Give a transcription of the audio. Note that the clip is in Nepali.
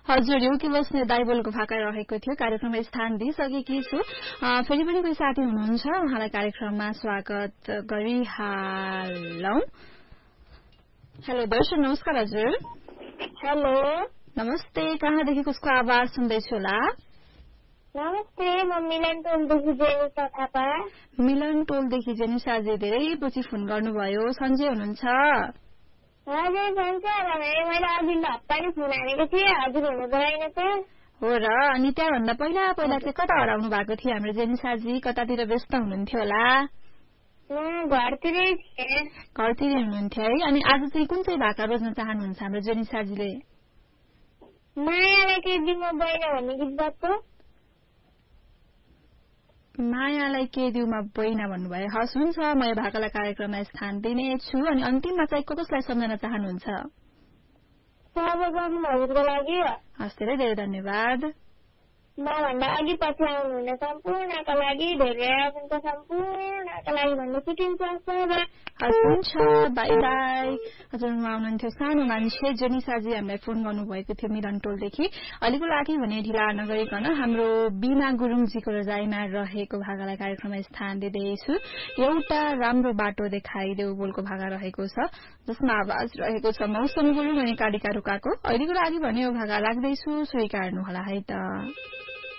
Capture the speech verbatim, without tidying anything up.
हजुर यो के बस्ने दाइबोलको भाका रहेको थियो कार्यक्रममा स्थान दिइसकेकी छु फेरि पनि कोही साथी हुनुहुन्छ उहाँलाई कार्यक्रममा स्वागत गरिहालौं हेलो दर्शक नमस्कार हजुर हेलो नमस्ते कहाँदेखि कसको आवाज सुन्दैछु होला नमस्ते म मिलन टोलदेखि जेनिसा थापा मिलन टोलदेखि जेनिसाजी धेरै पछि फोन गर्नुभयो सन्जय हुनुहुन्छ हजुर सन्चै मैले अघि हप्ता नि फोन हानेको थिएँ हजुर हुनु भएन त हो र अनि त्यहाँभन्दा पहिला पहिला चाहिँ कता हराउनु भएको थियो हाम्रो जेनिसाजी कतातिर व्यस्त हुनुहुन्थ्यो होला घरतिरै घरतिरै हुनुहुन्थ्यो है अनि आज चाहिँ कुन चाहिँ भाका रोज्न चाहनुहुन्छ हाम्रो जेनिसाजीले मायालाई के दिउँ बैना भन्ने गीत बज्छ मायालाई के दिउमा बैना भन्नुभयो हस् हुन्छ म यो भाकालाई कार्यक्रममा स्थान दिनेछु अनि अन्तिममा चाहिँ को कसलाई सम्झन चाहनुहुन्छ सर्वप्रथमहरूको लागि हस् धेरै धेरै धन्यवाद मभन्दा अघि पछि आउनुहुने सम्पूर्णका लागि धेरै आफन्त सम्पूर्णका लागि भन्ने सिकिन्छ हुन्छ बाई बाई हजुर उहाँ हुनुहुन्थ्यो सानो मान्छे जेनिसाजी हामीलाई फोन गर्नुभएको थियो मिलन टोलदेखि अहिलेको लागि भने ढिला नगरिकन हाम्रो बिमा गुरुङजीको रजाइमा रहेको भागालाई कार्यक्रममा स्थान दिँदैछु एउटा राम्रो बाटो देखाइदेऊ बोलको भागा रहेको छ जसमा आवाज रहेको छ मौसम गुरुङ अनि कालिका रुकाको अहिलेको लागि भने यो भागा राख्दैछु स्वीकार्नु होला है त